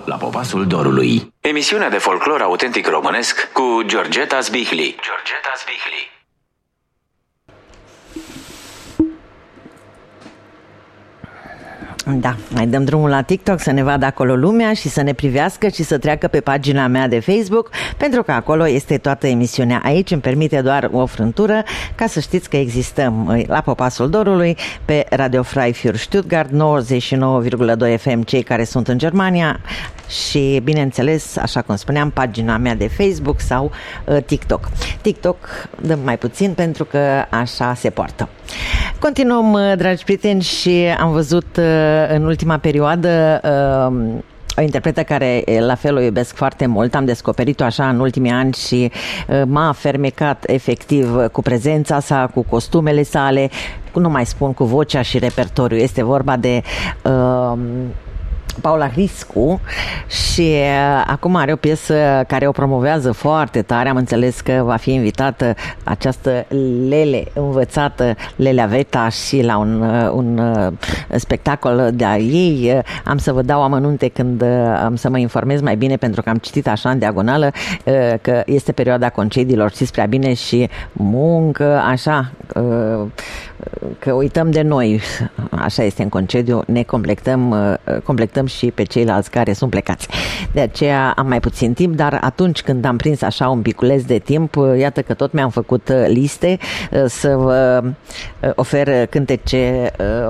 la Popasul Dorului. Emisiunea de folclor autentic românesc cu Georgeta Zbihli. Da, mai dăm drumul la TikTok să ne vadă acolo lumea și să ne privească și să treacă pe pagina mea de Facebook, pentru că acolo este toată emisiunea. Aici îmi permite doar o frântură ca să știți că existăm la Popasul Dorului, pe Radio Frei für Stuttgart 99,2 FM cei care sunt în Germania și, bineînțeles, așa cum spuneam, pagina mea de Facebook sau TikTok. TikTok dăm mai puțin pentru că așa se poartă. Continuăm, dragi prieteni, și am văzut în ultima perioadă o interpretă care la fel o iubesc foarte mult. Am descoperit-o așa în ultimii ani și m-a fermecat efectiv cu prezența sa, cu costumele sale, nu mai spun cu vocea și repertoriu. Este vorba de Paula Riscu și acum are o piesă care o promovează foarte tare. Am înțeles că va fi invitată această Lele învățată, Lelea Veta, și la un spectacol de-a ei. Am să vă dau amănunte când am să mă informez mai bine, pentru că am citit așa în diagonală că este perioada concediilor, știți prea bine, și muncă, așa, că uităm de noi. Așa este în concediu, ne completăm și pe ceilalți care sunt plecați. De aceea am mai puțin timp, dar atunci când am prins așa un piculeț de timp, iată că tot mi-am făcut liste să vă ofer cântece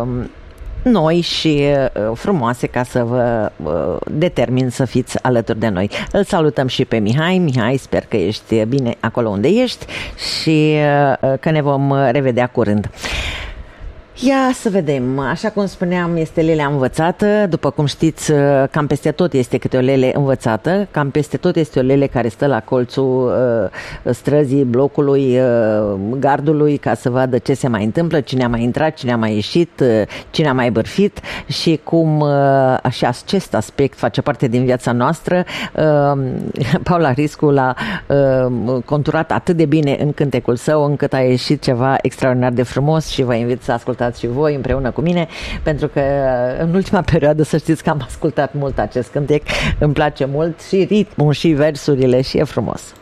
noi și frumoase ca să vă determin să fiți alături de noi. Îl salutăm și pe Mihai. Mihai, sper că ești bine acolo unde ești și că ne vom revedea curând. Ia să vedem, așa cum spuneam, este Lelea învățată. După cum știți, cam peste tot este câte o Lele învățată, cam peste tot este o Lele care stă la colțul străzii, blocului, gardului, ca să vadă ce se mai întâmplă, cine a mai intrat, cine a mai ieșit, cine a mai bârfit și cum și acest aspect face parte din viața noastră. Paula Riscu l-a conturat atât de bine în cântecul său, încât a ieșit ceva extraordinar de frumos și vă invit să ascultați și voi împreună cu mine, pentru că în ultima perioadă să știți că am ascultat mult acest cântec, îmi place mult și ritmul și versurile și e frumos.